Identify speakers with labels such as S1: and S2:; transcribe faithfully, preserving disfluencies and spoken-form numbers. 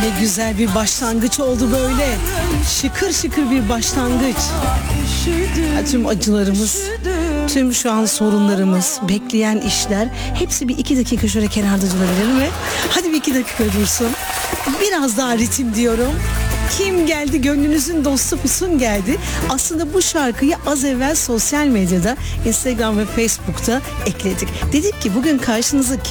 S1: Ne güzel bir başlangıç oldu böyle. Şıkır şıkır bir başlangıç. Ya, tüm acılarımız, tüm şu an sorunlarımız, bekleyen işler hepsi bir iki dakika şöyle kenarda durabilir mi? Hadi bir iki dakika dursun. Biraz daha ritim diyorum. Kim geldi? Gönlünüzün dostu Füsun geldi. Aslında bu şarkıyı az evvel sosyal medyada, Instagram ve Facebook'ta ekledik. Dedik ki bugün karşınıza